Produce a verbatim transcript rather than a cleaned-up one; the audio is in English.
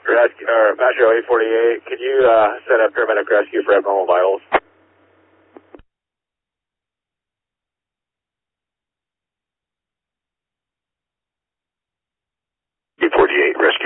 Rescue, or Metro eight forty-eight, could you uh, set up paramedic rescue for abnormal vitals? eight forty-eight, rescue.